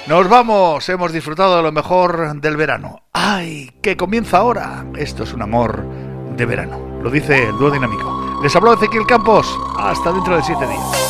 Nos vamos, hemos disfrutado de lo mejor del verano. ¡Ay, que comienza ahora! Esto es un amor de verano, lo dice el dúo dinámico. Les habló Ezequiel Campos, hasta dentro de 7 días.